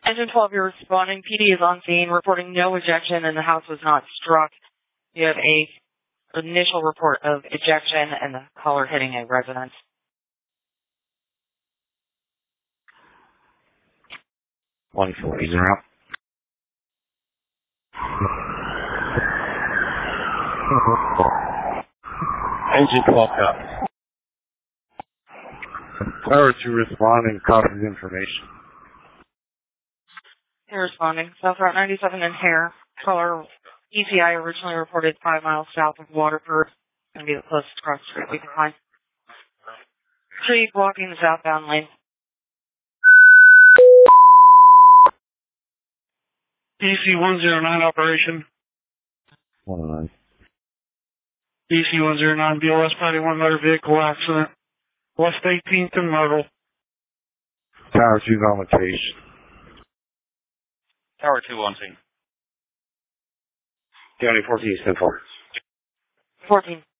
Engine 12, you're responding. PD is on scene, reporting no ejection, and the house was not struck. You have a initial report of ejection and the caller hitting a residence. One 40 out. Engine 12 up. Tower 2 responding, copies information. You're responding. South Route 97 in Hare. Caller ECI originally reported 5 miles south of Waterford. Going to be the closest cross street we can find. Keep walking the southbound lane. DC 109 operation. 109. DC 109 BLS 91 motor vehicle accident. West 18th and Myrtle. Tower 2 on location. Tower 2 on scene. County 14 10-4. 14.